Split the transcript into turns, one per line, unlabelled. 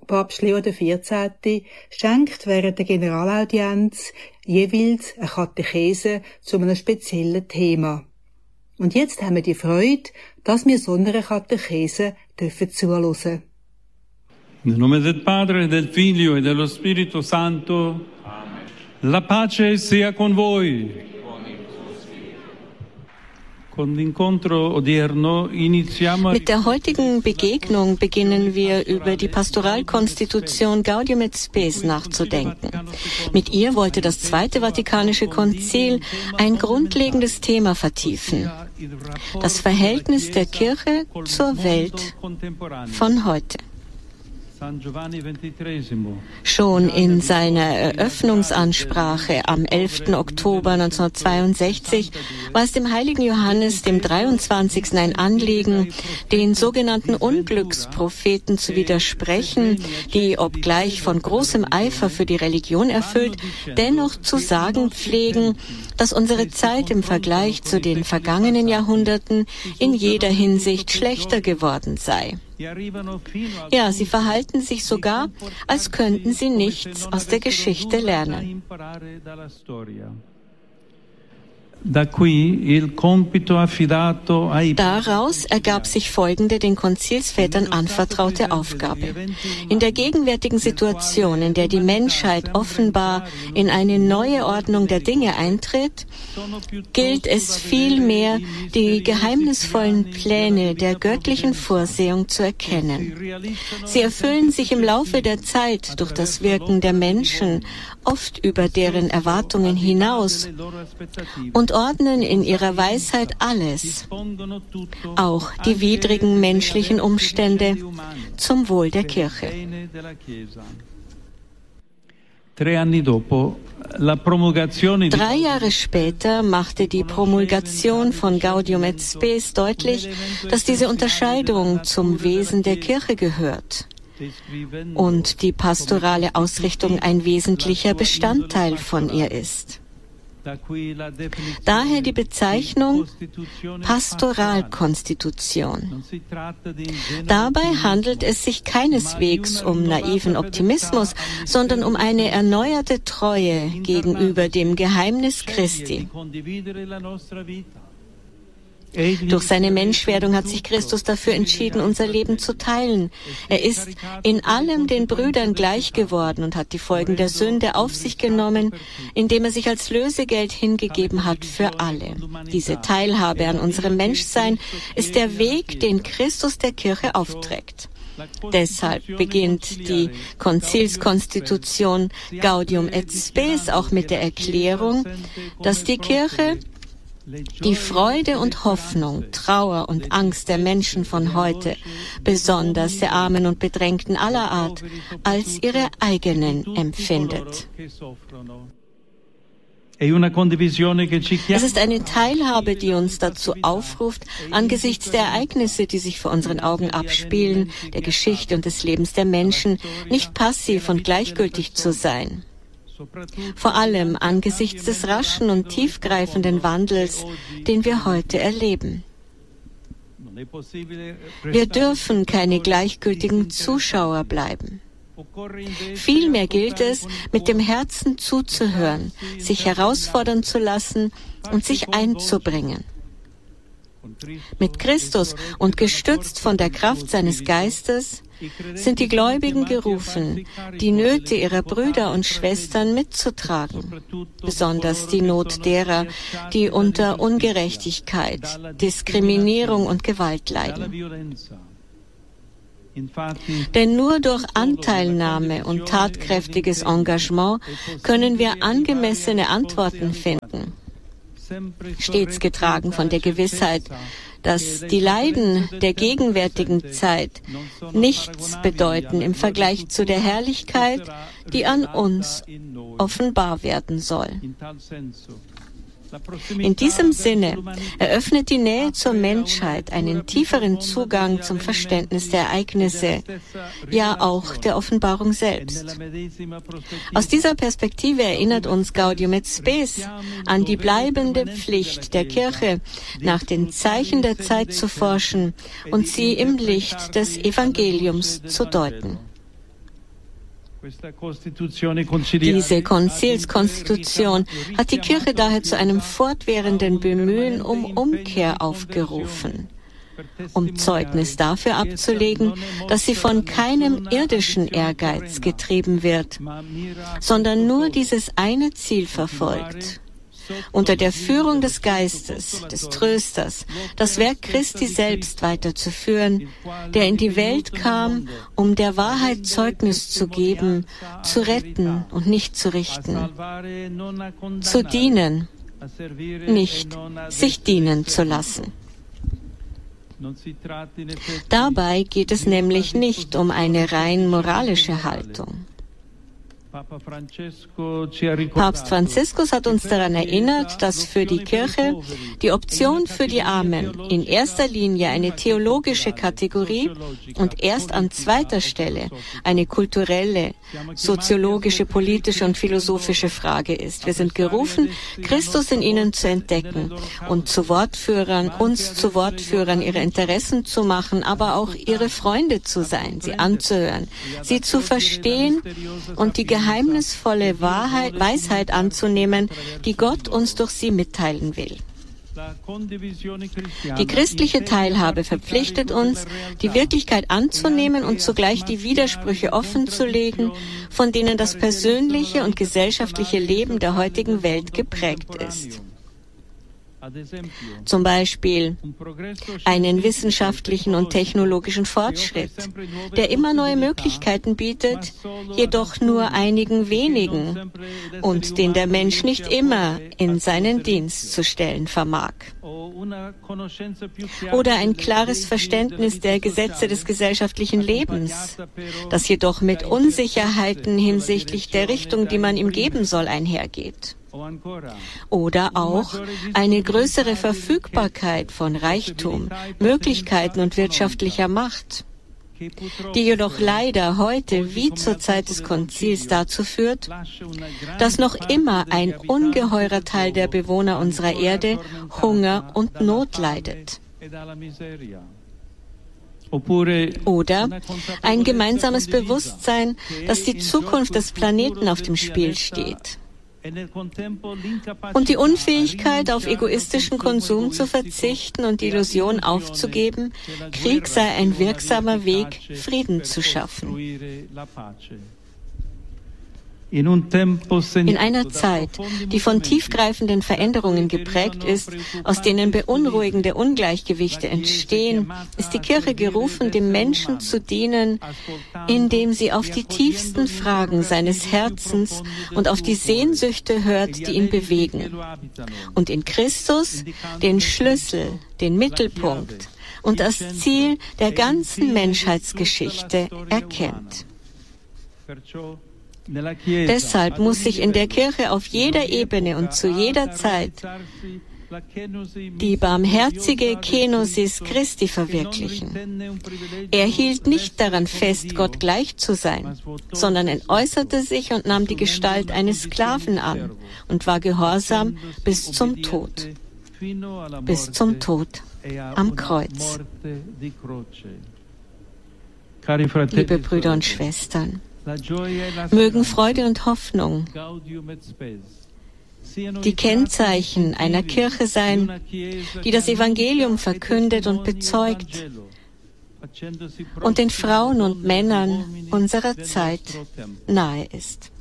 Papst Leo XIV. Schenkt während der Generalaudienz jeweils eine Katechese zu einem speziellen Thema. Und jetzt haben wir die Freude, dass wir so einer Katechese zuhören dürfen.
Nel nome del Padre, del Figlio e dello Spirito Santo. Amen. La pace sia con voi.
Mit der heutigen Begegnung beginnen wir über die Pastoralkonstitution Gaudium et Spes nachzudenken. Mit ihr wollte das Zweite Vatikanische Konzil ein grundlegendes Thema vertiefen: das Verhältnis der Kirche zur Welt von heute. Schon in seiner Eröffnungsansprache am 11. Oktober 1962 war es dem heiligen Johannes dem 23. ein Anliegen, den sogenannten Unglückspropheten zu widersprechen, die, obgleich von großem Eifer für die Religion erfüllt, dennoch zu sagen pflegen, dass unsere Zeit im Vergleich zu den vergangenen Jahrhunderten in jeder Hinsicht schlechter geworden sei. Ja, sie verhalten sich sogar, als könnten sie nichts aus der Geschichte lernen. Daraus ergab sich folgende den Konzilsvätern anvertraute Aufgabe. In der gegenwärtigen Situation, in der die Menschheit offenbar in eine neue Ordnung der Dinge eintritt, gilt es vielmehr, die geheimnisvollen Pläne der göttlichen Vorsehung zu erkennen. Sie erfüllen sich im Laufe der Zeit durch das Wirken der Menschen, oft über deren Erwartungen hinaus, und ordnen in ihrer Weisheit alles, auch die widrigen menschlichen Umstände, zum Wohl der Kirche.
3
Jahre später machte die Promulgation von Gaudium et Spes deutlich, dass diese Unterscheidung zum Wesen der Kirche gehört und die pastorale Ausrichtung ein wesentlicher Bestandteil von ihr ist. Daher die Bezeichnung Pastoralkonstitution. Dabei handelt es sich keineswegs um naiven Optimismus, sondern um eine erneuerte Treue gegenüber dem Geheimnis Christi. Durch seine Menschwerdung hat sich Christus dafür entschieden, unser Leben zu teilen. Er ist in allem den Brüdern gleich geworden und hat die Folgen der Sünde auf sich genommen, indem er sich als Lösegeld hingegeben hat für alle. Diese Teilhabe an unserem Menschsein ist der Weg, den Christus der Kirche aufträgt. Deshalb beginnt die Konzilskonstitution Gaudium et Spes auch mit der Erklärung, dass die Kirche die Freude und Hoffnung, Trauer und Angst der Menschen von heute, besonders der Armen und Bedrängten aller Art, als ihre eigenen empfindet. Es ist eine Teilhabe, die uns dazu aufruft, angesichts der Ereignisse, die sich vor unseren Augen abspielen, der Geschichte und des Lebens der Menschen, nicht passiv und gleichgültig zu sein. Vor allem angesichts des raschen und tiefgreifenden Wandels, den wir heute erleben. Wir dürfen keine gleichgültigen Zuschauer bleiben. Vielmehr gilt es, mit dem Herzen zuzuhören, sich herausfordern zu lassen und sich einzubringen. Mit Christus und gestützt von der Kraft seines Geistes sind die Gläubigen gerufen, die Nöte ihrer Brüder und Schwestern mitzutragen, besonders die Not derer, die unter Ungerechtigkeit, Diskriminierung und Gewalt leiden. Denn nur durch Anteilnahme und tatkräftiges Engagement können wir angemessene Antworten finden, stets getragen von der Gewissheit, dass die Leiden der gegenwärtigen Zeit nichts bedeuten im Vergleich zu der Herrlichkeit, die an uns offenbar werden soll. In diesem Sinne eröffnet die Nähe zur Menschheit einen tieferen Zugang zum Verständnis der Ereignisse, ja auch der Offenbarung selbst. Aus dieser Perspektive erinnert uns Gaudium et Spes an die bleibende Pflicht der Kirche, nach den Zeichen der Zeit zu forschen und sie im Licht des Evangeliums zu deuten. Diese Konzilskonstitution hat die Kirche daher zu einem fortwährenden Bemühen um Umkehr aufgerufen, um Zeugnis dafür abzulegen, dass sie von keinem irdischen Ehrgeiz getrieben wird, sondern nur dieses eine Ziel verfolgt: unter der Führung des Geistes, des Trösters, das Werk Christi selbst weiterzuführen, der in die Welt kam, um der Wahrheit Zeugnis zu geben, zu retten und nicht zu richten, zu dienen, nicht sich dienen zu lassen. Dabei geht es nämlich nicht um eine rein moralische Haltung. Papst Franziskus hat uns daran erinnert, dass für die Kirche die Option für die Armen in erster Linie eine theologische Kategorie und erst an zweiter Stelle eine kulturelle, soziologische, politische und philosophische Frage ist. Wir sind gerufen, Christus in ihnen zu entdecken und uns zu Wortführern ihre Interessen zu machen, aber auch ihre Freunde zu sein, sie anzuhören, sie zu verstehen und die geheimnisvolle Weisheit anzunehmen, die Gott uns durch sie mitteilen will. Die christliche Teilhabe verpflichtet uns, die Wirklichkeit anzunehmen und zugleich die Widersprüche offenzulegen, von denen das persönliche und gesellschaftliche Leben der heutigen Welt geprägt ist. Zum Beispiel einen wissenschaftlichen und technologischen Fortschritt, der immer neue Möglichkeiten bietet, jedoch nur einigen wenigen und den der Mensch nicht immer in seinen Dienst zu stellen vermag. Oder ein klares Verständnis der Gesetze des gesellschaftlichen Lebens, das jedoch mit Unsicherheiten hinsichtlich der Richtung, die man ihm geben soll, einhergeht. Oder auch eine größere Verfügbarkeit von Reichtum, Möglichkeiten und wirtschaftlicher Macht, die jedoch leider heute wie zur Zeit des Konzils dazu führt, dass noch immer ein ungeheurer Teil der Bewohner unserer Erde Hunger und Not leidet. Oder ein gemeinsames Bewusstsein, dass die Zukunft des Planeten auf dem Spiel steht. Und die Unfähigkeit, auf egoistischen Konsum zu verzichten und die Illusion aufzugeben, Krieg sei ein wirksamer Weg, Frieden zu schaffen. In einer Zeit, die von tiefgreifenden Veränderungen geprägt ist, aus denen beunruhigende Ungleichgewichte entstehen, ist die Kirche gerufen, dem Menschen zu dienen, indem sie auf die tiefsten Fragen seines Herzens und auf die Sehnsüchte hört, die ihn bewegen, und in Christus den Schlüssel, den Mittelpunkt und das Ziel der ganzen Menschheitsgeschichte erkennt. Deshalb muss sich in der Kirche auf jeder Ebene und zu jeder Zeit die barmherzige Kenosis Christi verwirklichen. Er hielt nicht daran fest, Gott gleich zu sein, sondern entäußerte sich und nahm die Gestalt eines Sklaven an und war gehorsam bis zum Tod am Kreuz. Liebe Brüder und Schwestern, mögen Freude und Hoffnung die Kennzeichen einer Kirche sein, die das Evangelium verkündet und bezeugt und den Frauen und Männern unserer Zeit nahe ist.